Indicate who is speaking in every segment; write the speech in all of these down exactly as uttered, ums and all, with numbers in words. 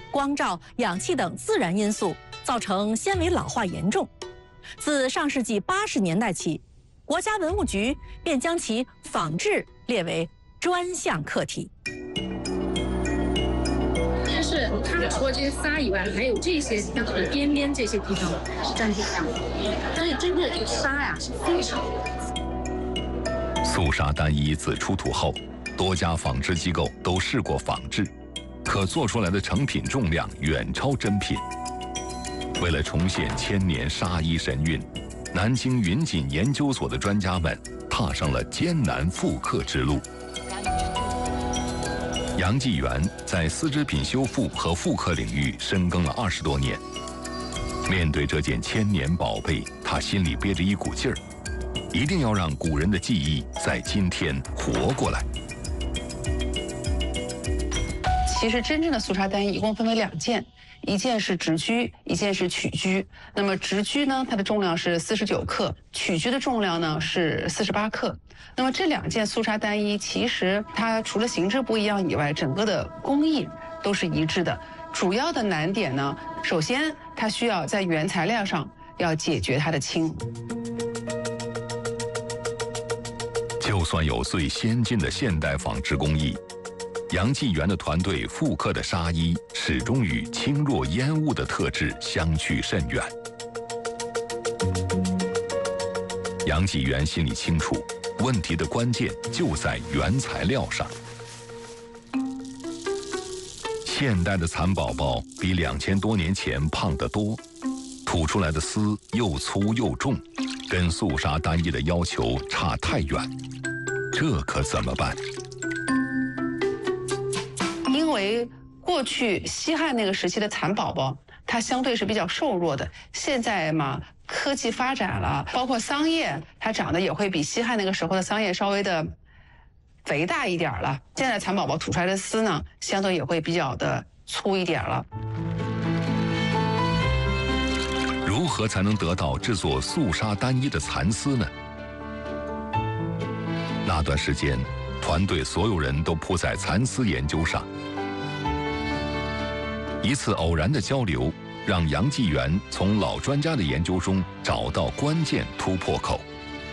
Speaker 1: 光照、氧气等自然因素，造成纤维老化严重。自上世纪八十年代起，国家文物局便将其仿制列为专项课题。
Speaker 2: 但是它除了这些沙以外，还有这些像这个边边这些地方是沾不一样的。但是真正的这个沙呀是非常的。
Speaker 3: 肃砂单衣自出土后，多家纺织机构都试过仿制，可做出来的成品重量远超真品。为了重现千年纱衣神韵，南京云锦研究所的专家们踏上了艰难复刻之路。杨继元在丝织品修复和复刻领域深耕了二十多年。面对这件千年宝贝，他心里憋着一股劲儿，一定要让古人的技艺在今天活过来。
Speaker 4: 其实真正的肃砂单衣一共分为两件，一件是直居，一件是曲居。那么直居呢，它的重量是四十九克，曲居的重量呢是四十八克。那么这两件肃砂单衣，其实它除了形制不一样以外，整个的工艺都是一致的。主要的难点呢，首先它需要在原材料上要解决它的轻。
Speaker 3: 就算有最先进的现代纺织工艺，杨继元的团队复刻的纱衣始终与轻若烟雾的特质相去甚远。杨继元心里清楚，问题的关键就在原材料上。现代的蚕宝宝比两千多年前胖得多，吐出来的丝又粗又重，跟肃砂单衣的要求差太远，这可怎么办？
Speaker 4: 因为过去西汉那个时期的蚕宝宝，它相对是比较瘦弱的。现在嘛，科技发展了，包括桑叶，它长得也会比西汉那个时候的桑叶稍微的肥大一点了。现在蚕宝宝吐出来的丝呢，相对也会比较的粗一点了。
Speaker 3: 如何才能得到制作肃砂单衣的蚕丝呢？那段时间，团队所有人都扑在蚕丝研究上。一次偶然的交流，让杨继元从老专家的研究中找到关键突破口。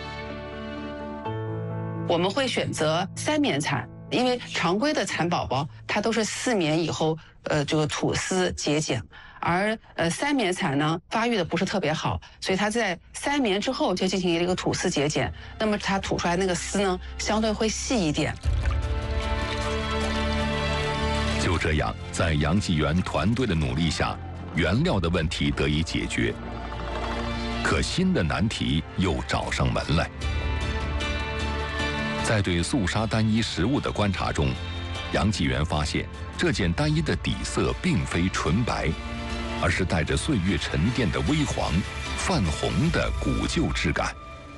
Speaker 4: 我们会选择三棉蚕，因为常规的蚕宝宝它都是四棉以后，呃，这个吐丝结茧，而呃三棉蚕呢发育的不是特别好，所以它在三棉之后就进行了一个吐丝结茧，那么它吐出来那个丝呢相对会细一点。
Speaker 3: 就这样，在杨继元团队的努力下，原料的问题得以解决。可新的难题又找上门来。在对肃砂单衣实物的观察中，杨继元发现这件单衣的底色并非纯白，而是带着岁月沉淀的微黄、泛红的古旧质感。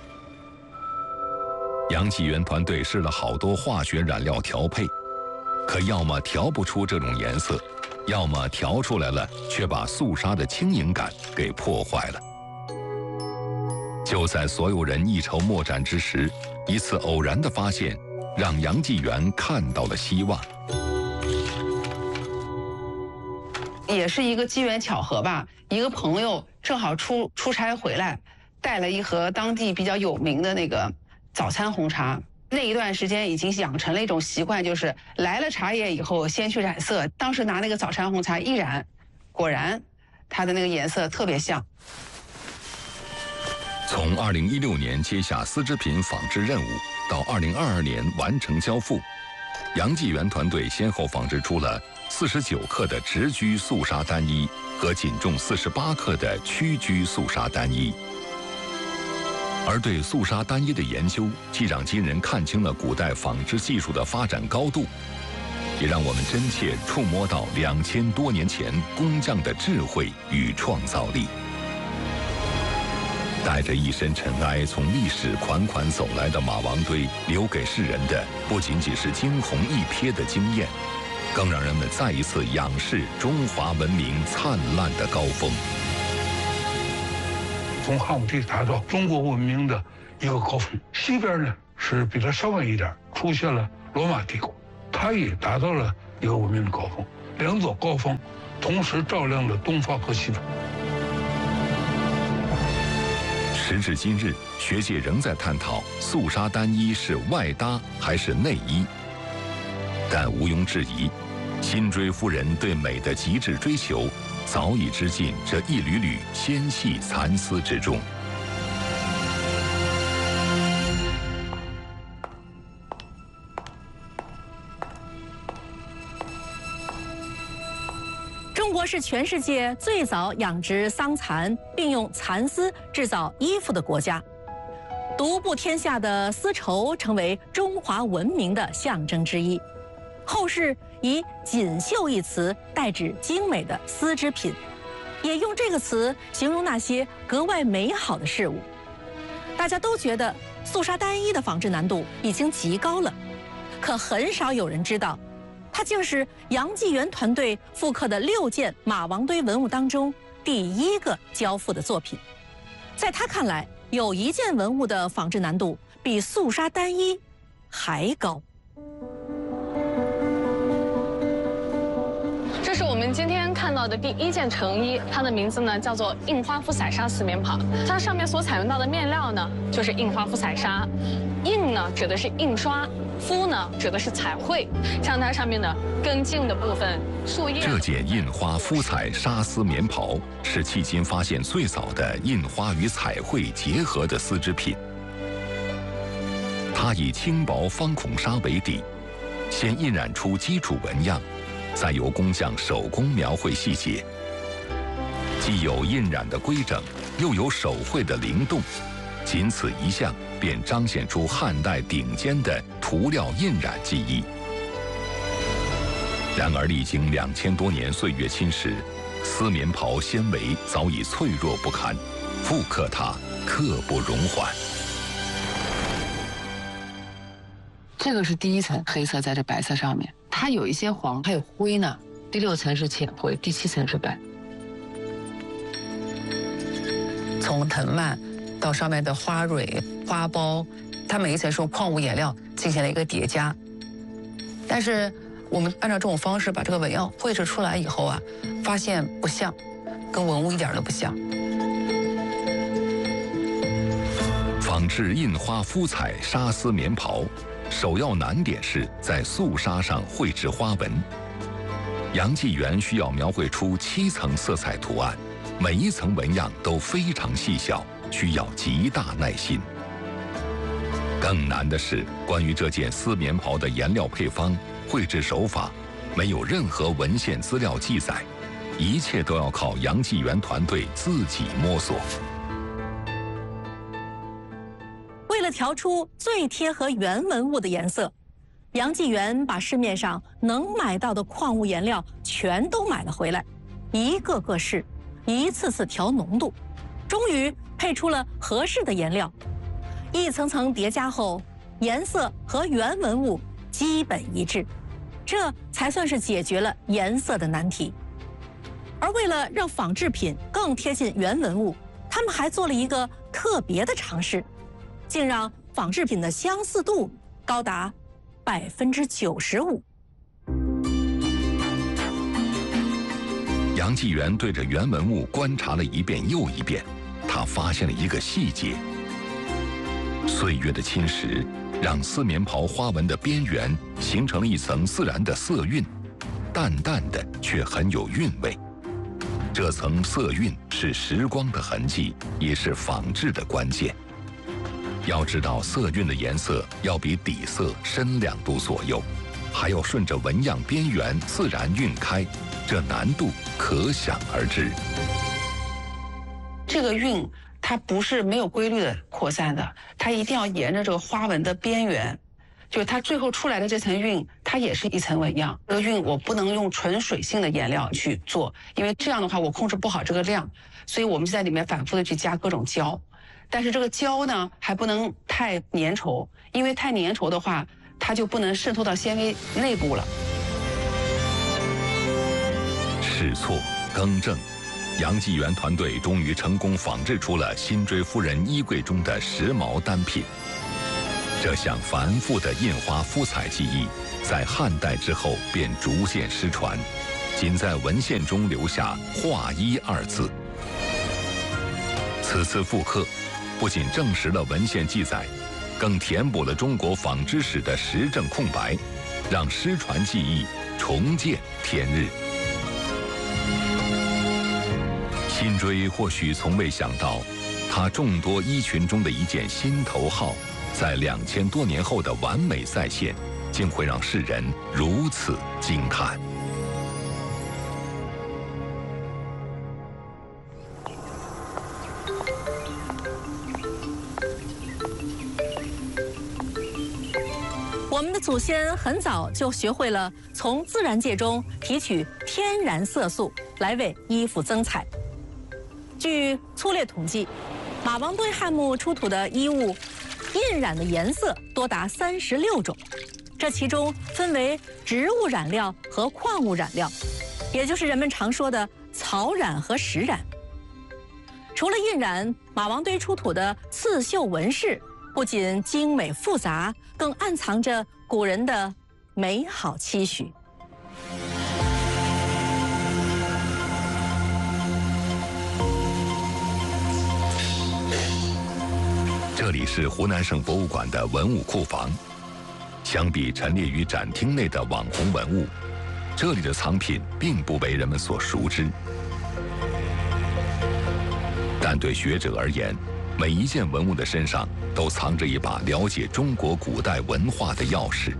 Speaker 3: 杨继元团队试了好多化学染料调配，可要么调不出这种颜色，要么调出来了却把肃砂的轻盈感给破坏了。就在所有人一筹莫展之时，一次偶然的发现让杨继元看到了希望。
Speaker 4: 也是一个机缘巧合吧，一个朋友正好出出差回来，带了一盒当地比较有名的那个早餐红茶。那一段时间已经养成了一种习惯，就是来了茶叶以后先去染色。当时拿那个早餐红茶一染，果然它的那个颜色特别像。
Speaker 3: 从二零一六年接下丝织品仿制任务到二零二二年完成交付，杨继元团队先后仿制出了四十九克的直居肃砂单衣和仅重四十八克的曲居肃砂单衣。而对肃砂单衣的研究，既让今人看清了古代纺织技术的发展高度，也让我们真切触摸到两千多年前工匠的智慧与创造力。带着一身尘埃从历史款款走来的马王堆，留给世人的不仅仅是惊鸿一瞥的惊艳，更让人们再一次仰视中华文明灿烂的高峰。
Speaker 5: 从汉武帝达到中国文明的一个高峰，西边呢是比它稍晚一点，出现了罗马帝国，它也达到了一个文明的高峰。 两座高峰同时照亮了东方和西方。
Speaker 3: 时至今日，学界仍在探讨素纱单衣是外搭还是内衣，但毋庸置疑，辛追夫人对美的极致追求，早已织进这一缕缕纤细蚕丝之中。
Speaker 1: 中国是全世界最早养殖桑蚕，并用蚕丝制造衣服的国家。独步天下的丝绸成为中华文明的象征之一。后世以“锦绣”一词代指精美的丝织品，也用这个词形容那些格外美好的事物。大家都觉得素纱单衣的纺织难度已经极高了，可很少有人知道，它竟是杨继元团队复刻的六件马王堆文物当中第一个交付的作品。在他看来，有一件文物的纺织难度比素纱单衣还高。
Speaker 6: 这是我们今天看到的第一件成衣，它的名字呢叫做印花肤彩纱丝棉袍。它上面所采用到的面料呢，就是印花肤彩纱。印呢指的是印刷，肤呢指的是彩绘。像它上面的根茎的部分、树叶。
Speaker 3: 这件印花肤彩纱丝棉袍是迄今发现最早的印花与彩绘结合的丝织品。它以轻薄方孔纱为底，先印染出基础纹样，再由工匠手工描绘细节，既有印染的规整，又有手绘的灵动，仅此一项便彰显出汉代顶尖的涂料印染技艺。然而历经两千多年岁月侵蚀，丝棉袍纤维早已脆弱不堪，复刻它刻不容缓。
Speaker 4: 这个是第一层黑色在这白色上面，它有一些黄，还有灰呢。第六层是浅灰，第七层是白。从藤蔓到上面的花蕊、花苞，它每一层是用矿物颜料进行了一个叠加。但是我们按照这种方式把这个纹样绘制出来以后啊，发现不像，跟文物一点都不像。
Speaker 3: 仿制印花肤彩纱丝棉袍，首要难点是在素纱上绘制花纹。杨继元需要描绘出七层色彩图案，每一层纹样都非常细小，需要极大耐心。更难的是，关于这件丝棉袍的颜料配方、绘制手法，没有任何文献资料记载，一切都要靠杨继元团队自己摸索。
Speaker 1: 为了调出最贴合原文物的颜色，杨继元把市面上能买到的矿物颜料全都买了回来，一个个试，一次次调浓度，终于配出了合适的颜料。一层层叠加后，颜色和原文物基本一致，这才算是解决了颜色的难题。而为了让仿制品更贴近原文物，他们还做了一个特别的尝试，竟让仿制品的相似度高达百分之九十五。
Speaker 3: 杨继元对着原文物观察了一遍又一遍，他发现了一个细节：岁月的侵蚀让丝棉袍花纹的边缘形成了一层自然的色晕，淡淡的却很有韵味。这层色晕是时光的痕迹，也是仿制的关键。要知道，色晕的颜色要比底色深两度左右，还要顺着纹样边缘自然晕开，这难度可想而知。
Speaker 4: 这个晕它不是没有规律的扩散的，它一定要沿着这个花纹的边缘，就是它最后出来的这层晕，它也是一层纹样。这个晕我不能用纯水性的颜料去做，因为这样的话我控制不好这个量，所以我们就在里面反复的去加各种胶。但是这个胶呢，还不能太粘稠，因为太粘稠的话，它就不能渗透到纤维内部了。
Speaker 3: 试错更正，杨继元团队终于成功仿制出了辛追夫人衣柜中的时髦单品。这项繁复的印花肤彩技艺，在汉代之后便逐渐失传， 仅在文献中留下“画一”二字。此次复刻，不仅证实了文献记载，更填补了中国纺织史的实证空白，让失传技艺重见天日。辛追或许从未想到，他众多衣裙中的一件心头号，在两千多年后的完美再现，竟会让世人如此惊叹。
Speaker 1: 我们的祖先很早就学会了从自然界中提取天然色素来为衣服增彩。据粗略统计，马王堆汉墓出土的衣物印染的颜色多达三十六种，这其中分为植物染料和矿物染料，也就是人们常说的草染和石染。除了印染，马王堆出土的刺绣纹饰不仅精美复杂，更暗藏着古人的美好期许。
Speaker 3: 这里是湖南省博物馆的文物库房。相比陈列于展厅内的网红文物，这里的藏品并不为人们所熟知。但对学者而言，每一件文物的身上都藏着一把了解中国古代文化的钥匙。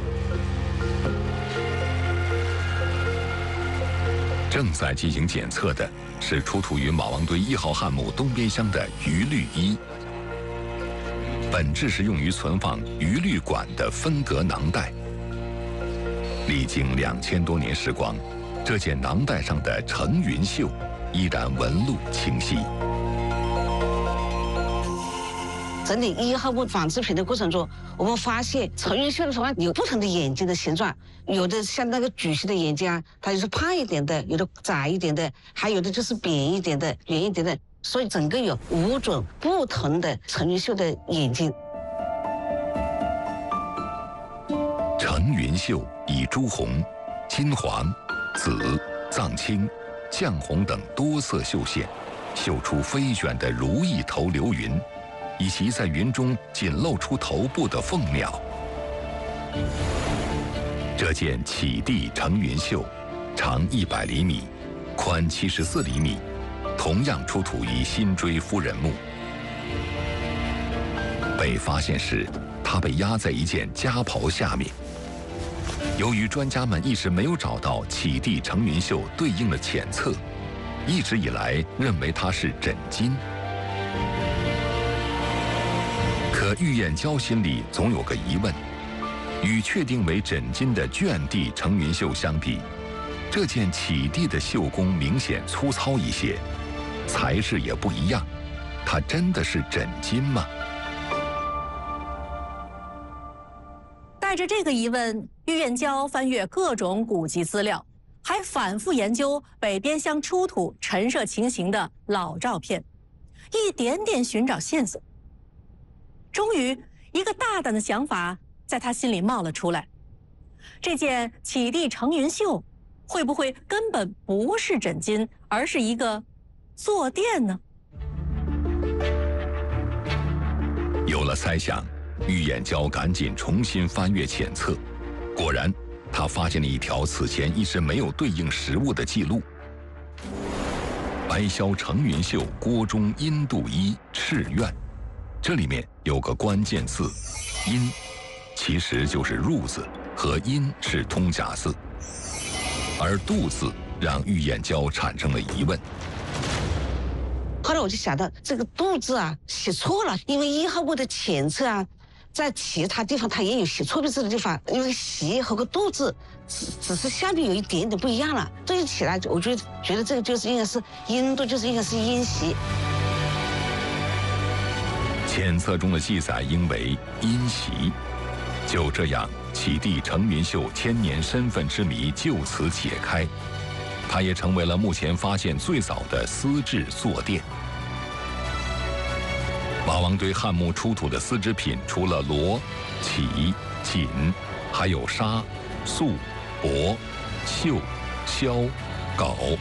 Speaker 3: 正在进行检测的是出土于马王堆一号汉墓东边厢的鱼绿衣，本质是用于存放鱼绿管的分隔囊袋。历经两千多年时光，这件囊袋上的成云绣依然纹路清晰。
Speaker 7: 整理一号墓纺织品的过程中，我们发现成云绣的图案有不同的眼睛的形状，有的像那个矩形的眼睛啊，它就是胖一点的，有的窄一点的，还有的就是扁一点的、圆一点的，所以整个有五种不同的成云绣的眼睛。
Speaker 3: 成云绣以朱红、金黄、紫、藏青、绛红等多色绣线，绣出飞卷的如意头流云，以及在云中仅露出头部的凤鸟。这件启地成云绣，长一百厘米，宽七十四厘米，同样出土于辛追夫人墓。被发现时，它被压在一件夹袍下面。由于专家们一直没有找到启地成云绣对应的浅册，一直以来认为它是枕巾。可郁彦娇心里总有个疑问：与确定为枕巾的卷地成云绣相比，这件启地的绣工明显粗糙一些，材质也不一样，它真的是枕巾吗？
Speaker 1: 带着这个疑问，郁彦娇翻阅各种古籍资料，还反复研究北边乡出土陈设情形的老照片，一点点寻找线索。终于，一个大胆的想法在他心里冒了出来：这件启地成云绣会不会根本不是枕巾，而是一个坐垫呢？
Speaker 3: 有了猜想，郁彦娇赶紧重新翻阅浅册，果然，他发现了一条此前一直没有对应实物的记录：白霄成云绣郭中阴度衣赤苑。这里面有个关键字“阴”，其实就是“入”字，和“阴”是通假字，而“度”字让郁彦娇产生了疑问。
Speaker 7: 后来我就想到，这个“度”字啊写错了，因为一号墓的前册啊，在其他地方它也有写错别字的地方，因为“习”和个“度”字只只是下面有一点点不一样了，对应起来，我就觉得这个就是应该是“阴度”，就是应该是“阴习”。
Speaker 3: 浅册中的记载应为阴习，就这样，启地成云绣千年身份之谜就此解开，它也成为了目前发现最早的丝质坐垫。马王堆汉墓出土的丝织品，除了罗、绮、锦，还有纱、素、帛、绣、 削、镐。